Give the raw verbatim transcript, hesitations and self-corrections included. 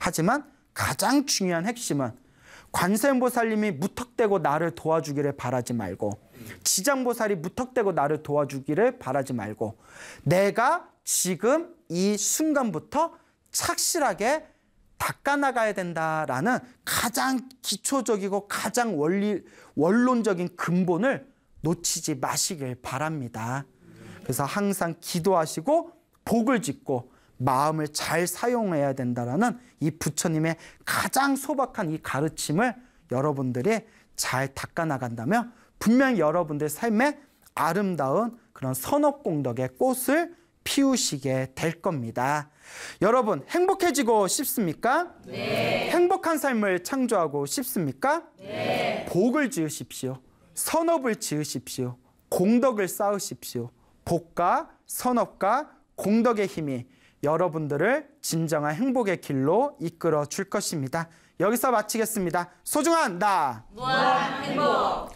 하지만 가장 중요한 핵심은 관세음보살님이 무턱대고 나를 도와주기를 바라지 말고, 지장보살이 무턱대고 나를 도와주기를 바라지 말고, 내가 지금 이 순간부터 착실하게 닦아나가야 된다라는 가장 기초적이고 가장 원리, 원론적인 근본을 놓치지 마시길 바랍니다. 그래서 항상 기도하시고 복을 짓고 마음을 잘 사용해야 된다라는 이 부처님의 가장 소박한 이 가르침을 여러분들이 잘 닦아나간다면 분명히 여러분들 삶에 아름다운 그런 선업공덕의 꽃을 피우시게 될 겁니다. 여러분 행복해지고 싶습니까? 네. 행복한 삶을 창조하고 싶습니까? 네. 복을 지으십시오. 선업을 지으십시오. 공덕을 쌓으십시오. 복과 선업과 공덕의 힘이 여러분들을 진정한 행복의 길로 이끌어 줄 것입니다. 여기서 마치겠습니다. 소중한 나 무한 행복.